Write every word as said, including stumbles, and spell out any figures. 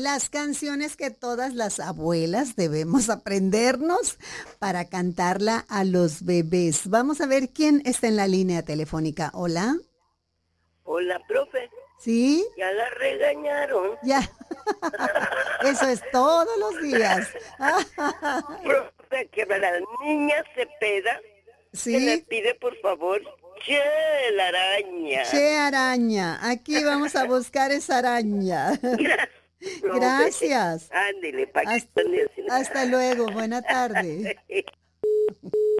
las canciones que todas las abuelas debemos aprendernos para cantarla a los bebés. Vamos a ver quién está en la línea telefónica. Hola. Hola, profe. ¿Sí? Ya la regañaron. Ya. Eso es todos los días. Profe, que para la niña Cepeda se le ¿Sí? pide, por favor, che, la araña. Che araña. Aquí vamos a buscar esa araña. Gracias, profe. Gracias. Ándele, pa' que Hasta, ande así. hasta luego. Buena tarde.